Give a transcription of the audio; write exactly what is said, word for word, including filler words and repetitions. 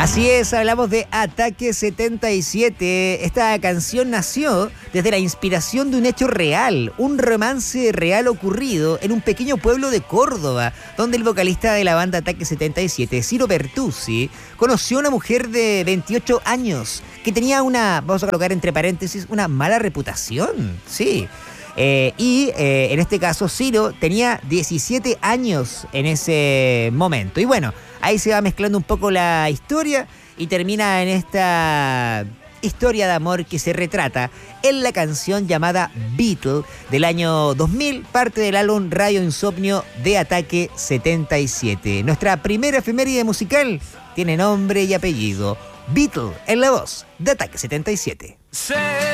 Así es, hablamos de Ataque setenta y siete. Esta canción nació desde la inspiración de un hecho real, un romance real ocurrido en un pequeño pueblo de Córdoba, donde el vocalista de la banda Ataque setenta y siete, Ciro Bertuzzi, conoció a una mujer de veintiocho años que tenía una, vamos a colocar entre paréntesis, una mala reputación. Sí. Eh, y eh, en este caso Ciro tenía diecisiete años en ese momento. Y bueno, ahí se va mezclando un poco la historia y termina en esta historia de amor que se retrata en la canción llamada Beatle del año dos mil, parte del álbum Radio Insomnio de Ataque setenta y siete. Nuestra primera efeméride musical tiene nombre y apellido: Beatle, en la voz de Ataque setenta y siete.